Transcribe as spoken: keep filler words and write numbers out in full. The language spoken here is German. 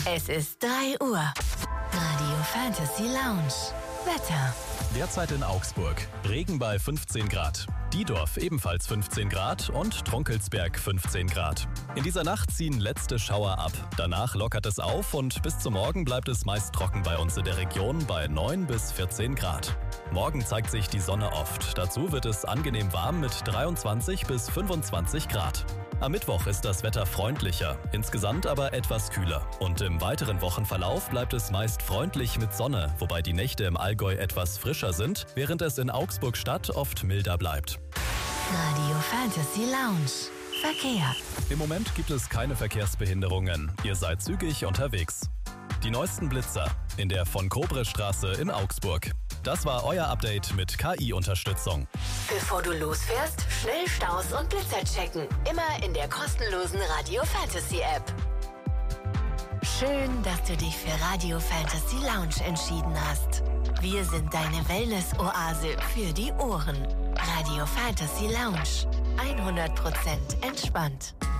Es ist drei Uhr. Radio Fantasy Lounge. Wetter. Derzeit in Augsburg. Regen bei fünfzehn Grad. Diedorf ebenfalls fünfzehn Grad und Tronkelsberg fünfzehn Grad. In dieser Nacht ziehen letzte Schauer ab. Danach lockert es auf und bis zum Morgen bleibt es meist trocken bei uns in der Region bei neun bis vierzehn Grad. Morgen zeigt sich die Sonne oft. Dazu wird es angenehm warm mit dreiundzwanzig bis fünfundzwanzig Grad. Am Mittwoch ist das Wetter freundlicher, insgesamt aber etwas kühler. Und im weiteren Wochenverlauf bleibt es meist freundlich mit Sonne, wobei die Nächte im Allgäu etwas frischer sind, während es in Augsburg Stadt oft milder bleibt. Radio Fantasy Lounge. Verkehr. Im Moment gibt es keine Verkehrsbehinderungen. Ihr seid zügig unterwegs. Die neuesten Blitzer in der von Kobrestraße in Augsburg. Das war euer Update mit K I-Unterstützung. Bevor du losfährst, schnell Staus und Blitzer checken. Immer in der kostenlosen Radio Fantasy App. Schön, dass du dich für Radio Fantasy Lounge entschieden hast. Wir sind deine Wellness-Oase für die Ohren. Radio Fantasy Lounge. hundert Prozent entspannt.